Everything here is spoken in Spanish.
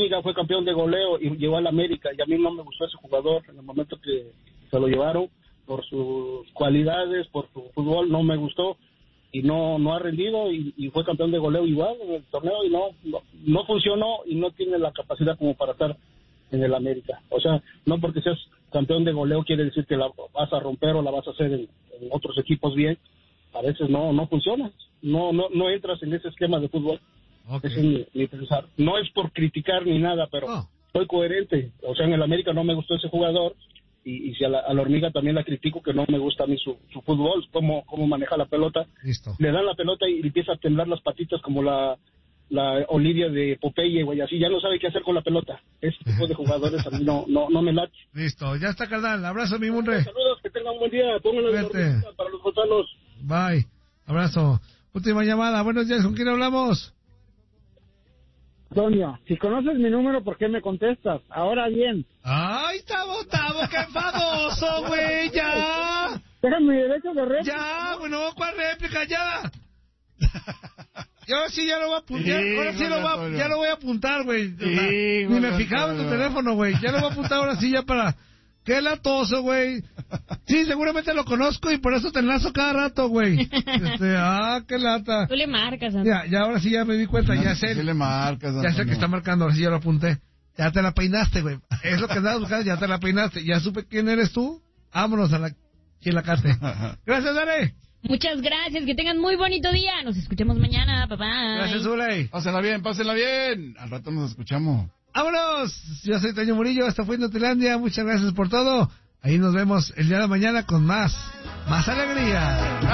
Zúñiga fue campeón de goleo y llegó al América, y a mí no me gustó ese jugador en el momento que se lo llevaron, por sus cualidades, por su fútbol, no me gustó, y no ha rendido, y fue campeón de goleo igual en el torneo, y no funcionó, y no tiene la capacidad como para estar en el América. O sea, no porque seas campeón de goleo quiere decir que la vas a romper o la vas a hacer en otros equipos bien. A veces no funciona, no entras en ese esquema de fútbol. Okay. Ese es mi pensar. No es por criticar ni nada, pero soy coherente. O sea, en el América no me gustó ese jugador, y si a la hormiga también la critico, que no me gusta a mí su fútbol, cómo maneja la pelota. Listo. Le dan la pelota y empieza a temblar las patitas como la Olivia de Popeye, güey, así ya no sabe qué hacer con la pelota. Ese tipo de jugadores a mí no me late. Listo, ya está, carnal. Abrazo, mi Munre. Saludos, que tengan un buen día. Pónganlo de hormiguita para los Gonzalos. Bye. Abrazo. Última llamada. Buenos días, ¿con quién hablamos? Antonio, si conoces mi número, ¿por qué me contestas? Ahora bien. ¡Ay, Tavo, qué enfadoso, güey! ¡Ya! Déjame mi derecho de réplica. ¡Ya! Bueno, ¿cuál réplica? ¡Ya! Y ahora sí ya lo voy a apuntar. Sí, Ahora sí ya lo voy a apuntar, güey. Sí, ni me fijaba en tu teléfono, güey. Ya lo voy a apuntar ahora sí ya para... ¡Qué latoso, güey! Sí, seguramente lo conozco y por eso te enlazo cada rato, güey. ¡Qué lata! Tú le marcas, Antonio. Ya ahora sí ya me di cuenta, ya sé. Sí le marcas, Ya sé que está marcando, ahora sí ya lo apunté. Ya te la peinaste, güey. Es lo que andabas buscando, ya te la peinaste. Ya supe quién eres tú. Vámonos a la chilacate. Gracias, Dare. Muchas gracias, que tengan muy bonito día. Nos escuchamos mañana, papá. Gracias, Zuley. Pásenla bien. Al rato nos escuchamos. ¡Vámonos! Yo soy Toño Murillo, esto fue Inutilandia. Muchas gracias por todo. Ahí nos vemos el día de mañana con más alegría.